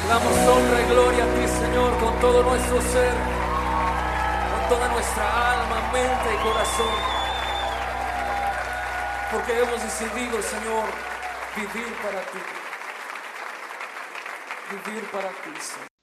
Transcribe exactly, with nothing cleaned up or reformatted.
Te damos honra y gloria a ti, Señor, con todo nuestro ser, con toda nuestra alma, mente y corazón. Porque hemos decidido, Señor, vivir para ti. Vivir para ti, Señor.